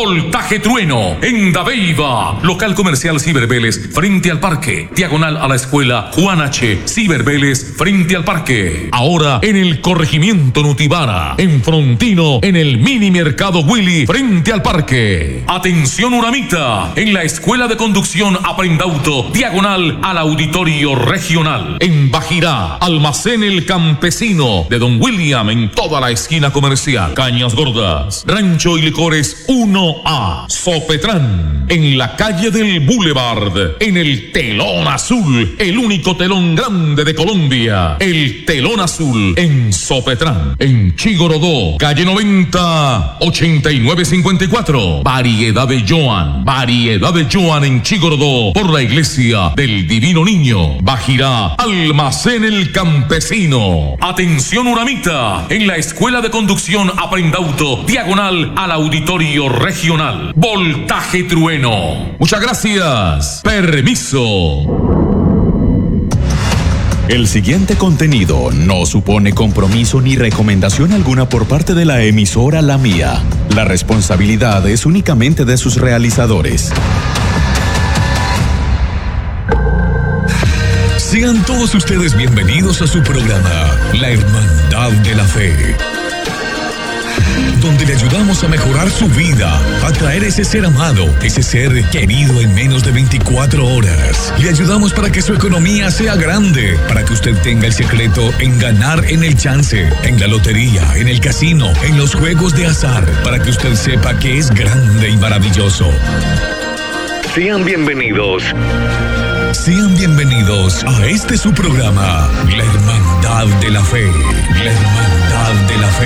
Voltaje Trueno en Dabeiba. Local comercial Cibervélez frente al parque. Diagonal a la escuela Juan H. Cibervélez frente al parque. Ahora en el corregimiento Nutibara. En Frontino en el mini mercado Willy frente al parque. Atención Uramita. En la escuela de conducción Aprendauto. Diagonal al auditorio regional. En Bajirá. Almacén El Campesino de Don William en toda la esquina comercial. Cañas Gordas. Rancho y Licores 1A. Sopetrán. En la calle del Boulevard. En el Telón Azul. El único telón grande de Colombia. El Telón Azul. En Sopetrán. En Chigorodó. Calle 90. 8954. Variedad de Joan. Variedad de Joan en Chigorodó. Por la iglesia del Divino Niño. Bajirá. Almacén El Campesino. Atención Uramita. En la escuela de conducción Aprendauto. Diagonal al auditorio regional. Voltaje Trueno. Muchas gracias. Permiso. El siguiente contenido no supone compromiso ni recomendación alguna por parte de la emisora La Mía. La responsabilidad es únicamente de sus realizadores. Sean todos ustedes bienvenidos a su programa, La Hermandad de la Fe, donde le ayudamos a mejorar su vida, a traer ese ser amado, ese ser querido en menos de 24 horas. Le ayudamos para que su economía sea grande, para que usted tenga el secreto en ganar en el chance, en la lotería, en el casino, en los juegos de azar, para que usted sepa que es grande y maravilloso. Sean bienvenidos a este su programa, La Hermandad de la Fe, La Hermandad de la Fe.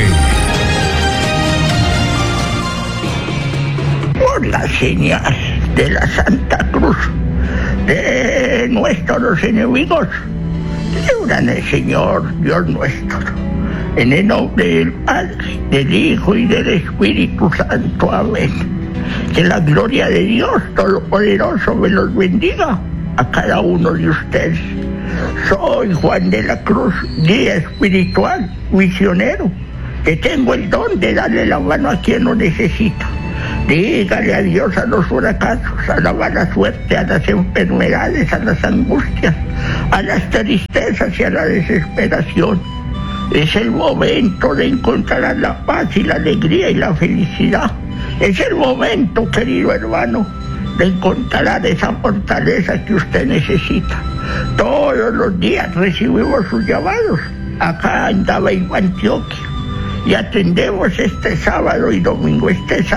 Por la señal de la Santa Cruz de nuestros enemigos, líbranos, Señor Dios nuestro, en el nombre del Padre, del Hijo y del Espíritu Santo. Amén. Que la gloria de Dios Todopoderoso me los bendiga a cada uno de ustedes. Soy Juan de la Cruz, guía espiritual, misionero, que tengo el don de darle la mano a quien lo necesita. Dígale adiós a los huracanos, a la mala suerte, a las enfermedades, a las angustias, a las tristezas y a la desesperación. Es el momento de encontrar la paz y la alegría y la felicidad. Es el momento, querido hermano, de encontrar esa fortaleza que usted necesita. Todos los días recibimos sus llamados acá en Dabeiba, Antioquia, y atendemos este sábado y domingo.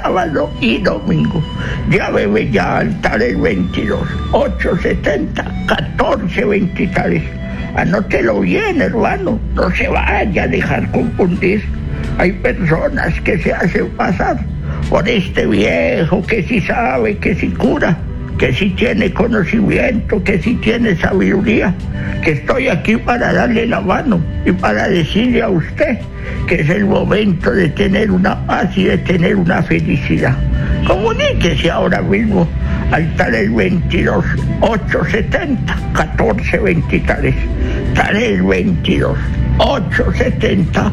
Llámeme ya al Taler 22 870 1423. Anótelo bien, hermano, no se vaya a dejar confundir. Hay personas que se hacen pasar por este viejo que sí sabe, que sí cura, que sí tiene conocimiento, que sí tiene sabiduría, que estoy aquí para darle la mano y para decirle a usted que es el momento de tener una paz y de tener una felicidad. Comuníquese ahora mismo al Taler 22 870 1423. Taler 22 870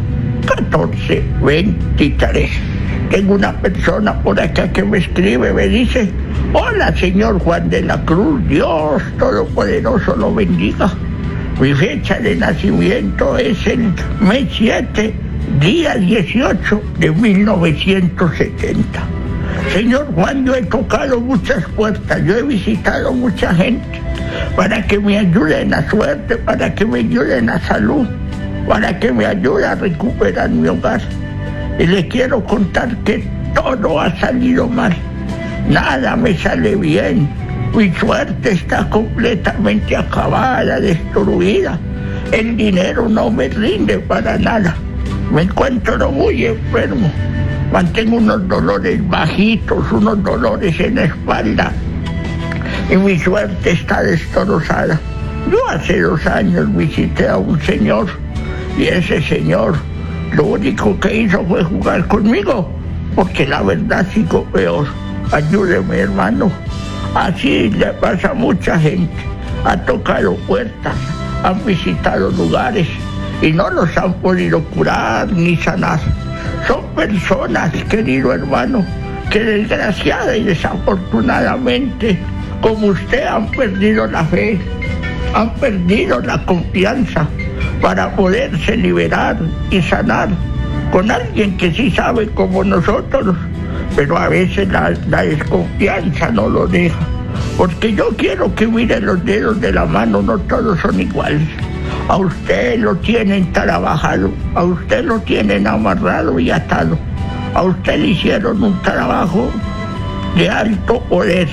1423. Tengo una persona por acá que me escribe, me dice: hola, señor Juan de la Cruz, Dios Todopoderoso lo bendiga. Mi fecha de nacimiento es el mes 7, día 18 de 1970. Señor Juan, yo he tocado muchas puertas, yo he visitado mucha gente para que me ayuden a suerte, para que me ayuden a salud, para que me ayude a recuperar mi hogar. Y le quiero contar que todo ha salido mal. Nada me sale bien. Mi suerte está completamente acabada, destruida. El dinero no me rinde para nada. Me encuentro muy enfermo. Mantengo unos dolores bajitos, unos dolores en la espalda. Y mi suerte está destrozada. Yo hace 2 años visité a un señor. Y ese señor lo único que hizo fue jugar conmigo, porque la verdad sigo peor. Ayúdeme, hermano. Así le pasa a mucha gente. Ha tocado puertas, han visitado lugares y no los han podido curar ni sanar. Son personas, querido hermano, que porque desgraciada y desafortunadamente, como usted, han perdido la fe, han perdido la confianza para poderse liberar y sanar con alguien que sí sabe como nosotros, pero a veces la desconfianza no lo deja. Porque yo quiero que mire los dedos de la mano, no todos son iguales. A usted lo tienen trabajado, a usted lo tienen amarrado y atado. A usted le hicieron un trabajo de alto poder.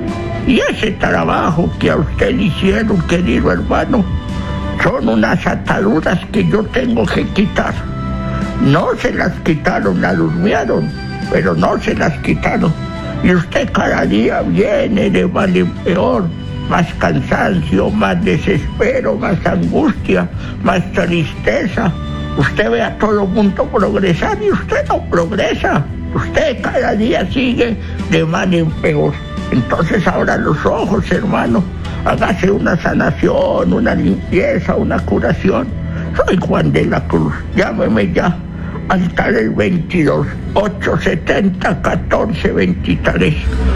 Y ese trabajo que a usted le hicieron, querido hermano, son unas ataduras que yo tengo que quitar. No se las quitaron, la durmieron, pero no se las quitaron. Y usted cada día viene de mal en peor, más cansancio, más desespero, más angustia, más tristeza. Usted ve a todo mundo progresar y usted no progresa. Usted cada día sigue de mal en peor. Entonces abra los ojos, hermano, hágase una sanación, una limpieza, una curación. Soy Juan de la Cruz, llámeme ya al taller 22 870 1423.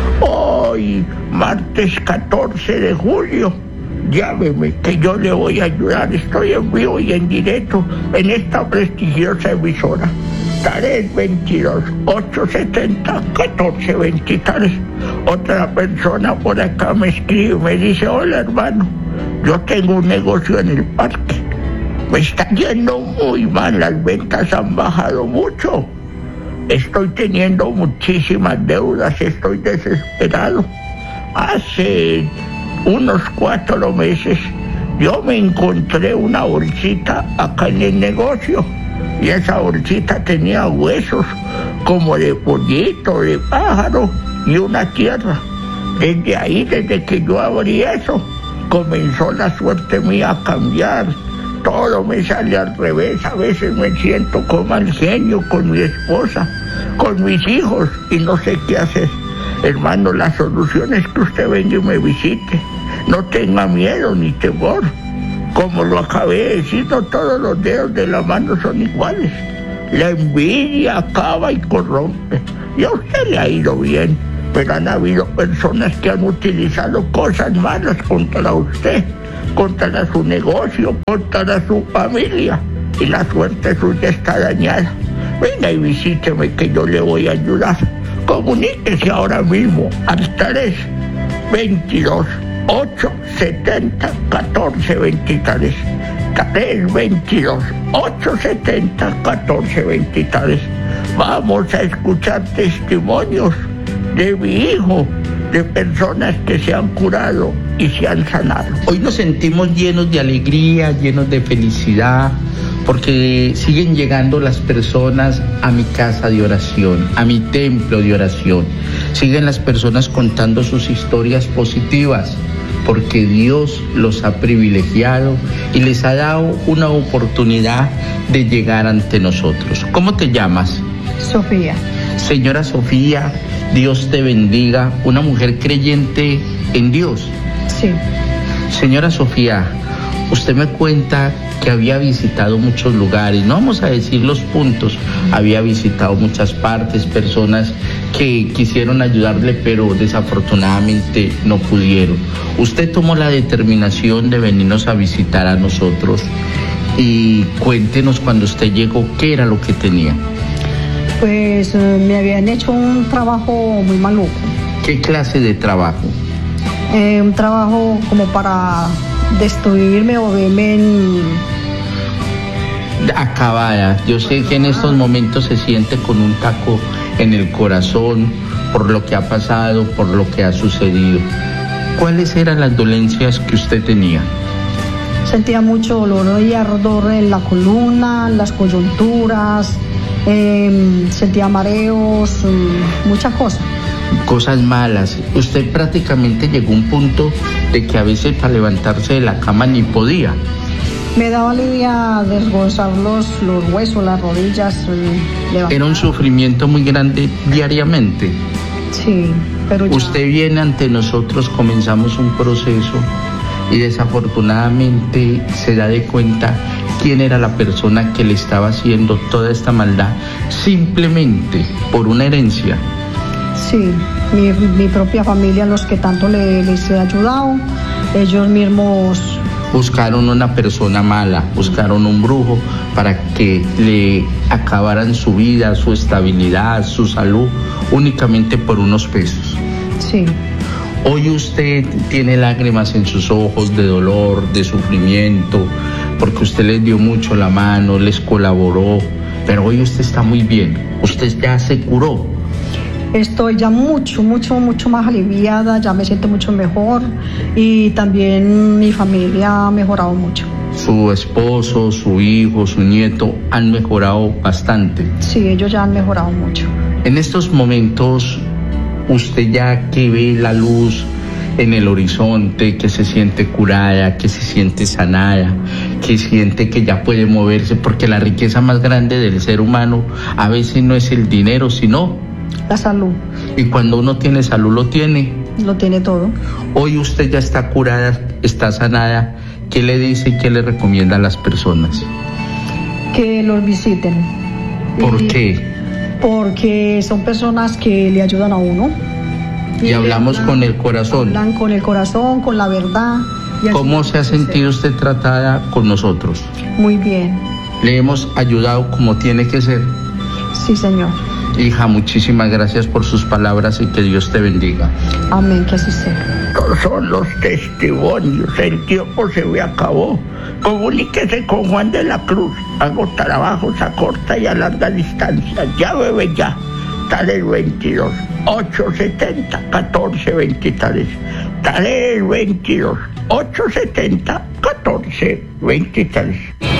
Hoy, martes 14 de julio, llámeme que yo le voy a ayudar. Estoy en vivo y en directo en esta prestigiosa emisora. Taller 22 870 1423. Otra persona por acá me escribe, me dice: hola hermano, yo tengo un negocio en el parque. Me está yendo muy mal, las ventas han bajado mucho. Estoy teniendo muchísimas deudas, estoy desesperado. Hace unos 4 meses yo me encontré una bolsita acá en el negocio. Y esa bolsita tenía huesos como de pollito, de pájaro y una tierra. Desde ahí, desde que yo abrí eso, comenzó la suerte mía a cambiar. Todo me sale al revés, a veces me siento como mal genio con mi esposa, con mis hijos y no sé qué hacer. Hermano, la solución es que usted venga y me visite. No tenga miedo ni temor. Como lo acabé de decir, no todos los dedos de la mano son iguales. La envidia acaba y corrompe. Y a usted le ha ido bien, pero han habido personas que han utilizado cosas malas contra usted, contra su negocio, contra su familia. Y la suerte suya está dañada. Venga y visíteme que yo le voy a ayudar. Comuníquese ahora mismo al 322 870 1423. 322 870 1423. Vamos a escuchar testimonios de mi hijo, de personas que se han curado y se han sanado. Hoy nos sentimos llenos de alegría, llenos de felicidad, porque siguen llegando las personas a mi casa de oración, a mi templo de oración. Siguen las personas contando sus historias positivas, porque Dios los ha privilegiado y les ha dado una oportunidad de llegar ante nosotros. ¿Cómo te llamas? Sofía. Señora Sofía, Dios te bendiga, una mujer creyente en Dios. Sí. Señora Sofía, usted me cuenta que había visitado muchos lugares, no vamos a decir los puntos, había visitado muchas partes, personas que quisieron ayudarle, pero desafortunadamente no pudieron. Usted tomó la determinación de venirnos a visitar a nosotros y cuéntenos cuando usted llegó, ¿qué era lo que tenía? Pues me habían hecho un trabajo muy maluco. ¿Qué clase de trabajo? Un trabajo como para destruirme o verme acabada. Yo sé que en estos momentos se siente con un taco en el corazón por lo que ha pasado, por lo que ha sucedido. ¿Cuáles eran las dolencias que usted tenía? Sentía mucho dolor y ardor en la columna, las coyunturas, sentía mareos, muchas cosas. Cosas malas. Usted prácticamente llegó a un punto de que a veces para levantarse de la cama ni podía. Me daba lidia desgozar los huesos, las rodillas. Era un sufrimiento muy grande diariamente. Sí, pero ya... Usted viene ante nosotros, comenzamos un proceso y desafortunadamente se da de cuenta quién era la persona que le estaba haciendo toda esta maldad simplemente por una herencia. Sí, mi propia familia, los que tanto les he ayudado, ellos mismos. Buscaron una persona mala, buscaron un brujo para que le acabaran su vida, su estabilidad, su salud, únicamente por unos pesos. Sí. Hoy usted tiene lágrimas en sus ojos de dolor, de sufrimiento, porque usted les dio mucho la mano, les colaboró, pero hoy usted está muy bien, usted ya se curó. Estoy ya mucho más aliviada, ya me siento mucho mejor y también mi familia ha mejorado mucho. Su esposo, su hijo, su nieto han mejorado bastante. Sí, ellos ya han mejorado mucho. En estos momentos, usted ya que ve la luz en el horizonte, que se siente curada, que se siente sanada, que siente que ya puede moverse, porque la riqueza más grande del ser humano a veces no es el dinero, sino la salud. Y cuando uno tiene salud, lo tiene todo. Hoy usted ya está curada, está sanada. ¿Qué le dice y qué le recomienda a las personas? Que los visiten. ¿Por qué? Porque son personas que le ayudan a uno. Y hablamos con el corazón. Hablan con el corazón, con la verdad. ¿Cómo se ha sentido usted tratada con nosotros? Muy bien. ¿Le hemos ayudado como tiene que ser? Sí, señor. Hija, muchísimas gracias por sus palabras y que Dios te bendiga. Amén, que así sea. Estos son los testimonios. El tiempo se me acabó. Comuníquese con Juan de la Cruz. Hago trabajos a corta y a larga distancia. Llámeme ya. Tal el 22 870 1423. Tal el 22 870 1423.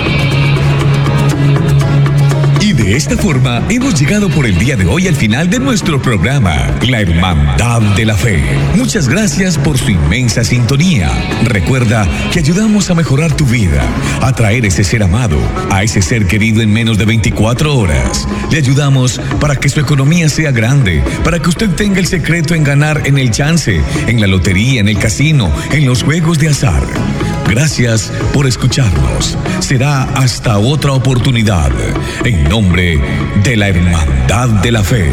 Y de esta forma hemos llegado por el día de hoy al final de nuestro programa, La Hermandad de la Fe. Muchas gracias por su inmensa sintonía. Recuerda que ayudamos a mejorar tu vida, a traer ese ser amado, a ese ser querido en menos de 24 horas. Le ayudamos para que su economía sea grande, para que usted tenga el secreto en ganar en el chance, en la lotería, en el casino, en los juegos de azar. Gracias por escucharnos. Será hasta otra oportunidad. En nombre de la Hermandad de la Fe.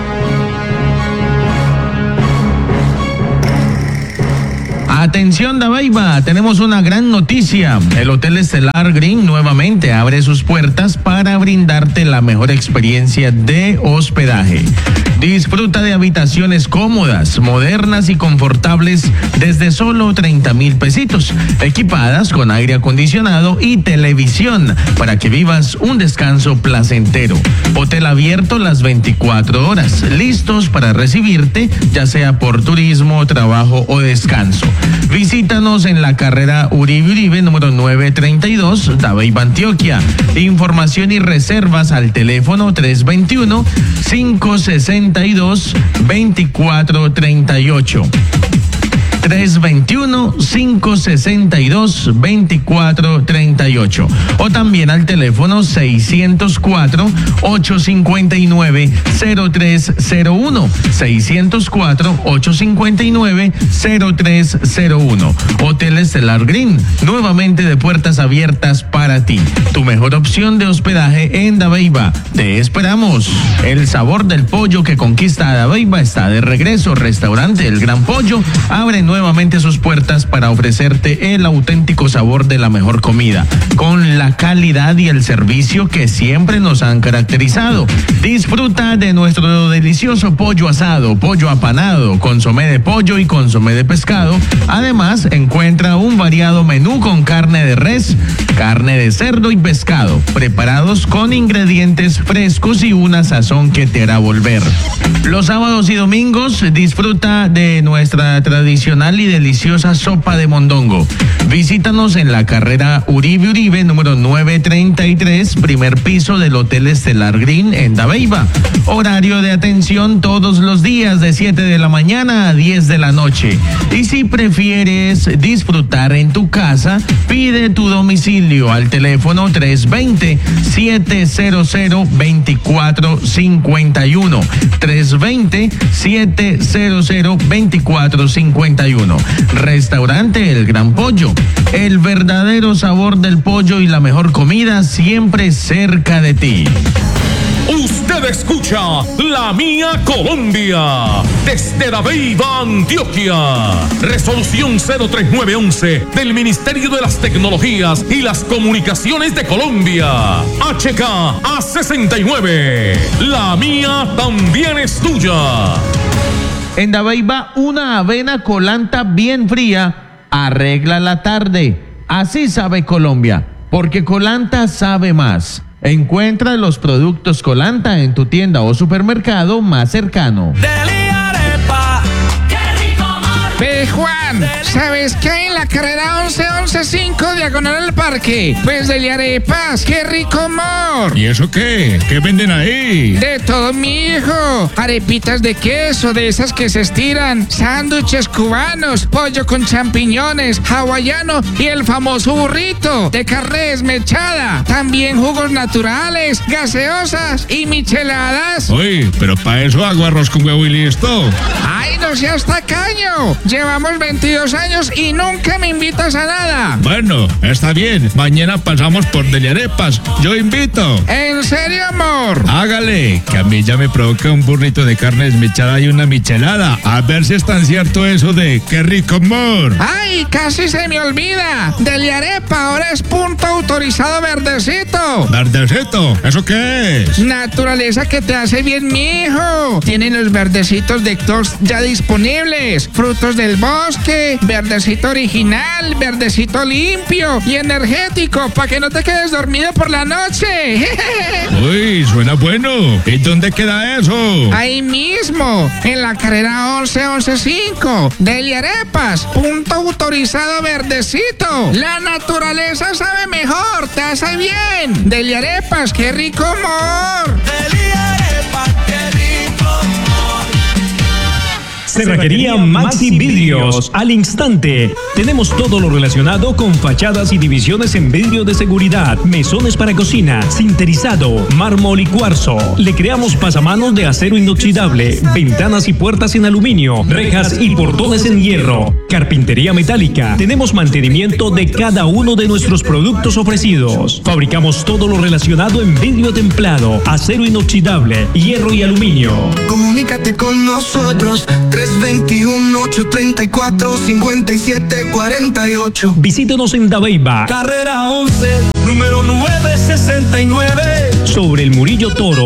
Atención Dabeiba, tenemos una gran noticia. El Hotel Estelar Green nuevamente abre sus puertas para brindarte la mejor experiencia de hospedaje. Disfruta de habitaciones cómodas, modernas y confortables desde solo 30,000 pesitos, equipadas con aire acondicionado y televisión para que vivas un descanso placentero. Hotel abierto las 24 horas, listos para recibirte, ya sea por turismo, trabajo o descanso. Visítanos en la carrera Uribe número 932, Dabeiba, Antioquia. Información y reservas al teléfono 321-562-2438. 321-562-2438 o también al teléfono 604-859-0301 604-859-0301. Hotel Estelar Green, nuevamente de puertas abiertas para ti, tu mejor opción de hospedaje en Dabeiba. Te esperamos. El sabor del pollo que conquista a Dabeiba está de regreso. Restaurante El Gran Pollo abre nuevamente sus puertas para ofrecerte el auténtico sabor de la mejor comida, con la calidad y el servicio que siempre nos han caracterizado. Disfruta de nuestro delicioso pollo asado, pollo apanado, consomé de pollo y consomé de pescado. Además, encuentra un variado menú con carne de res, carne de cerdo y pescado, preparados con ingredientes frescos y una sazón que te hará volver. Los sábados y domingos disfruta de nuestra tradicional y deliciosa sopa de mondongo. Visítanos en la carrera Uribe número 933, primer piso del Hotel Estelar Green en Dabeiba. Horario de atención todos los días de 7 de la mañana a 10 de la noche. Y si prefieres disfrutar en tu casa, pide tu domicilio al teléfono 320-700-2451. 320-700-2451. Restaurante El Gran Pollo, el verdadero sabor del pollo y la mejor comida siempre cerca de ti. Usted Usted escucha La Mía Colombia desde Dabeiba, Antioquia. Resolución 03911 del Ministerio de las Tecnologías y las Comunicaciones de Colombia. HK A69. La mía también es tuya. En Dabeiba, una avena colanta bien fría arregla la tarde. Así sabe Colombia, porque Colanta sabe más. Encuentra los productos Colanta en tu tienda o supermercado más cercano. Ve, Juan, ¿sabes qué hay en la carrera 11115 diagonal al parque? Pues Deliarepas, qué rico amor. ¿Y eso qué? ¿Qué venden ahí? De todo, mi hijo. Arepitas de queso, de esas que se estiran, sándwiches cubanos, pollo con champiñones, hawaiano y el famoso burrito de carne desmechada. También jugos naturales, gaseosas y micheladas. Uy, pero para eso hago arroz con huevo y listo. ¡Ay, no seas tacaño! Llevamos 22 años y nunca me invitas a nada. Bueno, está bien. Mañana pasamos por Deliarepas. Yo invito. ¿En serio, amor? Hágale, que a mí ya me provoca un burrito de carne desmechada y una michelada. A ver si es tan cierto eso de qué rico amor. ¡Ay, casi se me olvida! Deliarepa ahora es punto autorizado verdecito. ¿Verdecito? ¿Eso qué es? Naturaleza que te hace bien, mijo. Tienen los verdecitos de Clós ya disponibles. Frutos del bosque, verdecito original, verdecito limpio y energético para que no te quedes dormido por la noche. Uy, suena bueno. ¿Y dónde queda eso? Ahí mismo, en la carrera 11115. Deliarepas, punto autorizado verdecito. La naturaleza sabe mejor, te hace bien. Deliarepas, qué rico amor. Cerrajería Maxi Vidrios, al instante. Tenemos todo lo relacionado con fachadas y divisiones en vidrio de seguridad, mesones para cocina, sinterizado, mármol y cuarzo. Le creamos pasamanos de acero inoxidable, ventanas y puertas en aluminio, rejas y portones en hierro, carpintería metálica. Tenemos mantenimiento de cada uno de nuestros productos ofrecidos. Fabricamos todo lo relacionado en vidrio templado, acero inoxidable, hierro y aluminio. Comunícate con nosotros 321-834-5748. Visítenos en Dabeiba, Carrera 11, número 969. sobre el Murillo Toro.